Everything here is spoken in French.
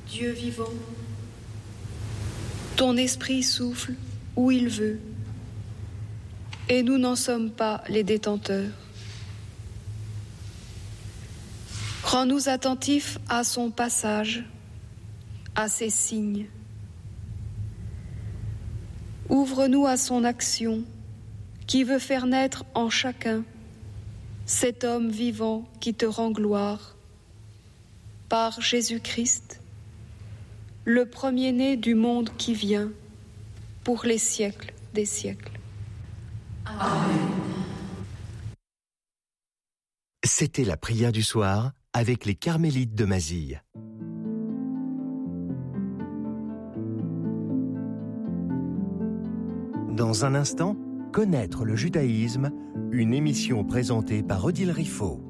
Dieu vivant, ton esprit souffle où il veut, et nous n'en sommes pas les détenteurs. Rends-nous attentifs à son passage, à ses signes. Ouvre-nous à son action, qui veut faire naître en chacun cet homme vivant qui te rend gloire, par Jésus-Christ, le premier-né du monde qui vient, pour les siècles des siècles. Amen. C'était la prière du soir avec les Carmélites de Mazille. Dans un instant, connaître le judaïsme, une émission présentée par Odile Riffaut.